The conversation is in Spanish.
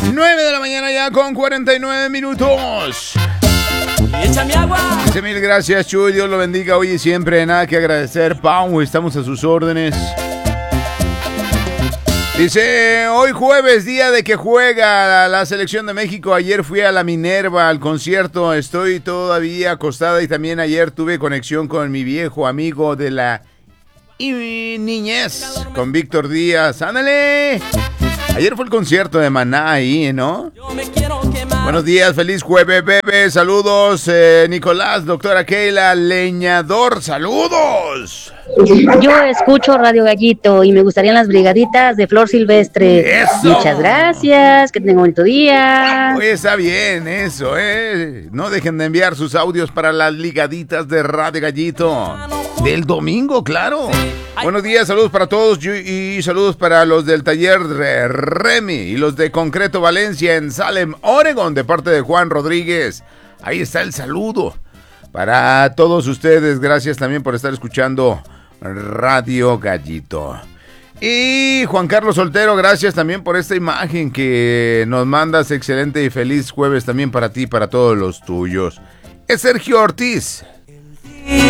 9 de la mañana ya con 49 minutos. Y échame agua. Dice mil gracias, Chuy. Dios lo bendiga hoy y siempre. Nada que agradecer, Pau. Estamos a sus órdenes. Dice, hoy jueves, día de que juega la selección de México. Ayer fui a la Minerva, al concierto. Estoy todavía acostada y también ayer tuve conexión con mi viejo amigo de la niñez, con Víctor Díaz. ¡Ándale! Ayer fue el concierto de Maná ahí, ¿no? Buenos días, feliz jueves, bebé. Saludos, Nicolás, doctora Keila, leñador. ¡Saludos! Yo escucho Radio Gallito y me gustarían las brigaditas de Flor Silvestre. ¡Eso! Muchas gracias, que tengan un bonito día. Oye, está bien eso, ¿eh? No dejen de enviar sus audios para las ligaditas de Radio Gallito. Del domingo, claro. Buenos días, saludos para todos y saludos para los del taller Remy y los de Concreto Valencia en Salem, Oregon, de parte de Juan Rodríguez. Ahí está el saludo para todos ustedes. Gracias también por estar escuchando Radio Gallito. Y Juan Carlos Soltero, gracias también por esta imagen que nos mandas. Excelente y feliz jueves también para ti y para todos los tuyos. Es Sergio Ortiz.